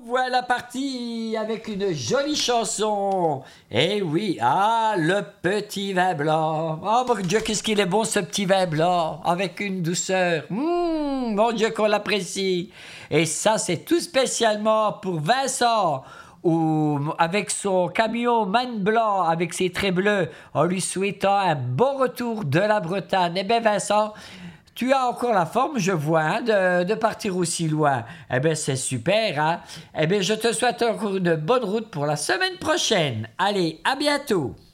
Voilà parti avec une jolie chanson. Eh oui, le petit vin blanc. Oh mon Dieu, qu'est-ce qu'il est bon ce petit vin blanc, avec une douceur. Mon Dieu, qu'on l'apprécie. Et ça, c'est tout spécialement pour Vincent, ou avec son camion Man Blanc, avec ses traits bleus, en lui souhaitant un bon retour de la Bretagne. Eh bien Vincent, tu as encore la forme, je vois, hein, de partir aussi loin. Eh bien, c'est super, hein. Eh bien, je te souhaite encore une bonne route pour la semaine prochaine. Allez, à bientôt.